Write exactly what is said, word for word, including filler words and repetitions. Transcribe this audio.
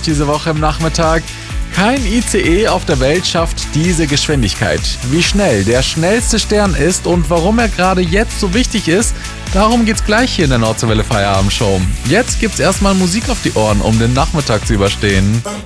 diese Woche im Nachmittag. Kein I C E auf der Welt schafft diese Geschwindigkeit. Wie schnell der schnellste Stern ist und warum er gerade jetzt so wichtig ist, darum geht's gleich hier in der Nordsee Welle Feierabendshow. Jetzt gibt's erstmal Musik auf die Ohren, um den Nachmittag zu überstehen.